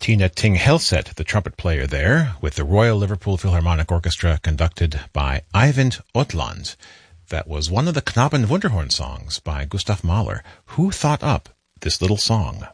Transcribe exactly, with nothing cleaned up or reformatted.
Tina Ting Helset, the trumpet player there, with the Royal Liverpool Philharmonic Orchestra conducted by Eivind Otland. That was one of the Knaben Wunderhorn songs by Gustav Mahler. Who thought up this little song?